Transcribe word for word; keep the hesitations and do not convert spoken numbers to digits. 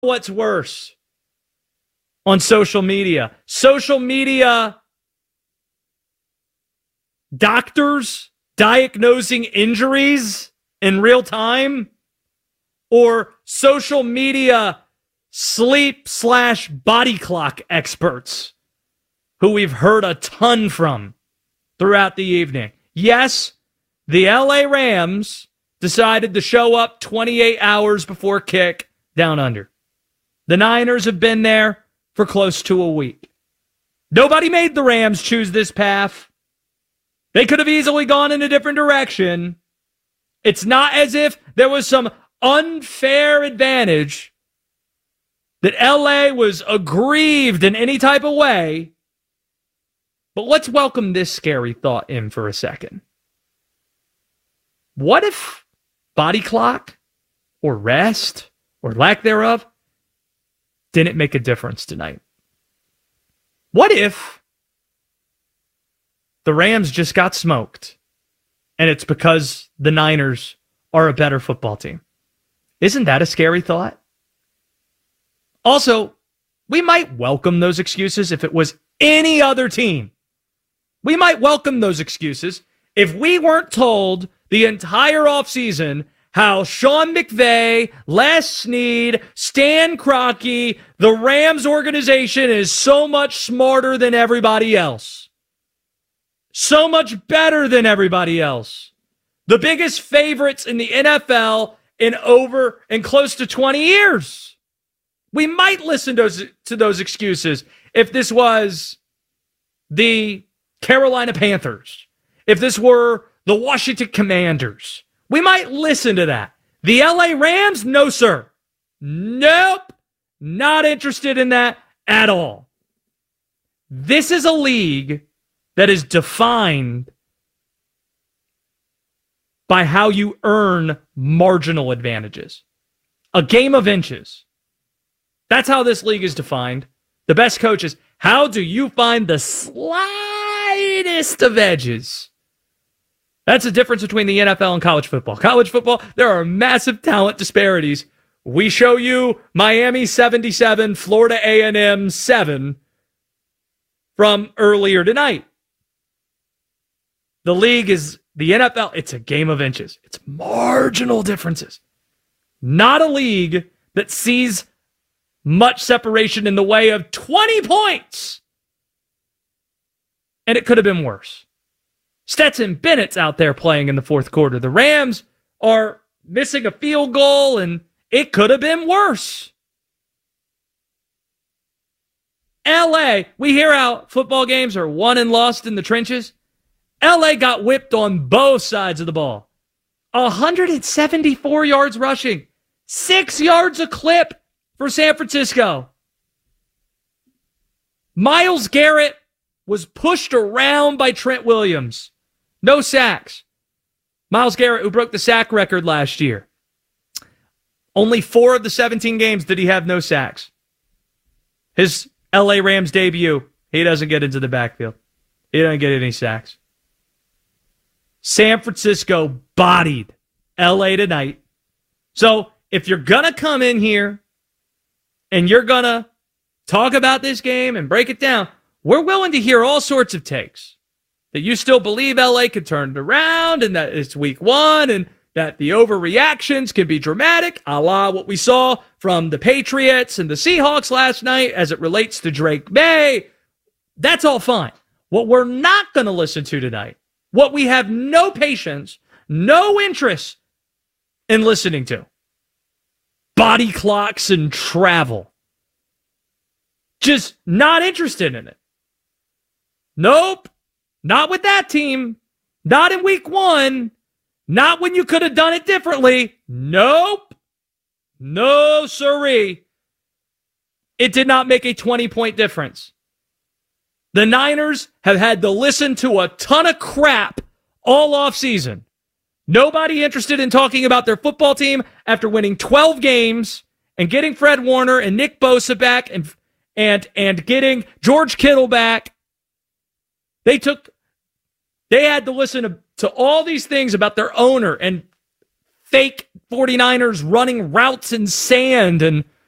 what's worse on social media. Social media doctors diagnosing injuries in real time, or social media sleep slash body clock experts who we've heard a ton from throughout the evening. Yes, the L A Rams decided to show up twenty-eight hours before kick down under. The Niners have been there for close to a week. Nobody made the Rams choose this path. They could have easily gone in a different direction. It's not as if there was some unfair advantage, that L A was aggrieved in any type of way. But let's welcome this scary thought in for a second. What if body clock or rest or lack thereof didn't make a difference tonight? What if the Rams just got smoked and it's because the Niners are a better football team? Isn't that a scary thought? Also, we might welcome those excuses if it was any other team. We might welcome those excuses if we weren't told the entire offseason how Sean McVay, Les Snead, Stan Kroenke, the Rams organization is so much smarter than everybody else. So much better than everybody else. The biggest favorites in the N F L in over and close to twenty years. We might listen to those, to those excuses if this was the Carolina Panthers, if this were the Washington Commanders. We might listen to that. The L A Rams? No, sir. Nope. Not interested in that at all. This is a league that is defined by how you earn marginal advantages. A game of inches. That's how this league is defined. The best coaches, how do you find the slightest of edges? That's the difference between the N F L and college football. College football, there are massive talent disparities. We show you Miami seventy-seven, Florida A and M seven from earlier tonight. The league is, the N F L, it's a game of inches. It's marginal differences. Not a league that sees much separation in the way of twenty points. And it could have been worse. Stetson Bennett's out there playing in the fourth quarter. The Rams are missing a field goal, and it could have been worse. L A, we hear how football games are won and lost in the trenches. L A got whipped on both sides of the ball. one hundred seventy-four yards rushing. Six yards a clip for San Francisco. Myles Garrett was pushed around by Trent Williams. No sacks. Myles Garrett, who broke the sack record last year. Only four of the seventeen games did he have no sacks. His L A Rams debut, he doesn't get into the backfield. He doesn't get any sacks. San Francisco bodied L A tonight. So if you're going to come in here and you're going to talk about this game and break it down, we're willing to hear all sorts of takes. That you still believe L A could turn it around and that it's week one and that the overreactions can be dramatic, a la what we saw from the Patriots and the Seahawks last night as it relates to Drake May. That's all fine. What we're not going to listen to tonight, what we have no patience, no interest in listening to, body clocks and travel. Just not interested in it. Nope. Not with that team. Not in week one. Not when you could have done it differently. Nope. No, sirree. It did not make a twenty-point difference. The Niners have had to listen to a ton of crap all offseason. Nobody interested in talking about their football team after winning twelve games and getting Fred Warner and Nick Bosa back and and and getting George Kittle back. They took, they had to listen to, to all these things about their owner and fake 49ers running routes in sand and